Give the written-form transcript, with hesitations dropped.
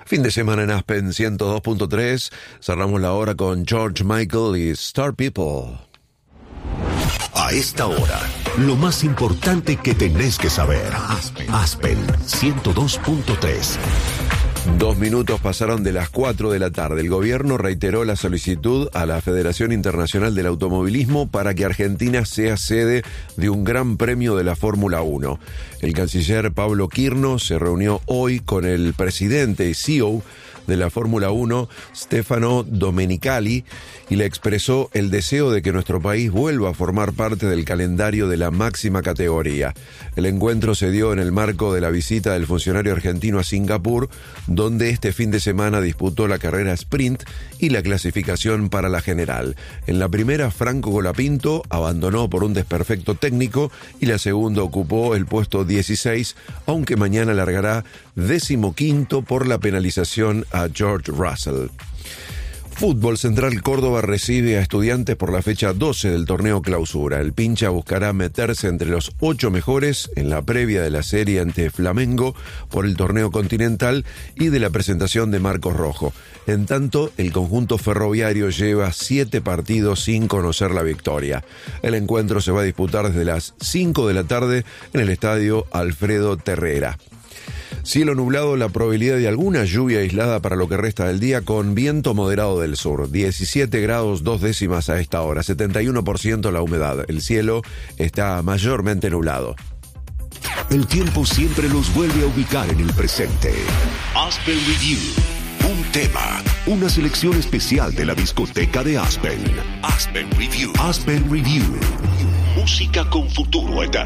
Fin de semana en Aspen 102.3. Cerramos la hora con George Michael y Star People. A esta hora, lo más importante que tenés que saber. Aspen 102.3. 2 minutos pasaron de las 4 de la tarde. El gobierno reiteró la solicitud a la Federación Internacional del Automovilismo para que Argentina sea sede de un gran premio de la Fórmula 1. El canciller Pablo Quirno se reunió hoy con el presidente y CEO de la Fórmula 1, Stefano Domenicali, y le expresó el deseo de que nuestro país vuelva a formar parte del calendario de la máxima categoría. El encuentro se dio en el marco de la visita del funcionario argentino a Singapur, donde este fin de semana disputó la carrera sprint y la clasificación para la general. En la primera, Franco Colapinto abandonó por un desperfecto técnico y la segunda ocupó el puesto 16, aunque mañana largará 15º por la penalización a George Russell. Fútbol. Central Córdoba recibe a Estudiantes por la fecha 12 del torneo Clausura. El Pincha buscará meterse entre los 8 mejores en la previa de la serie ante Flamengo por el torneo continental y de la presentación de Marcos Rojo. En tanto, el conjunto ferroviario lleva 7 partidos sin conocer la victoria. El encuentro se va a disputar desde las 5 de la tarde en el estadio Alfredo Terrera. Cielo nublado, la probabilidad de alguna lluvia aislada para lo que resta del día con viento moderado del sur. 17 grados 2 décimas a esta hora, 71% la humedad. El cielo está mayormente nublado. El tiempo siempre los vuelve a ubicar en el presente. Aspen Review. Un tema, una selección especial de la discoteca de Aspen. Aspen Review. Aspen Review. Música con futuro eterno.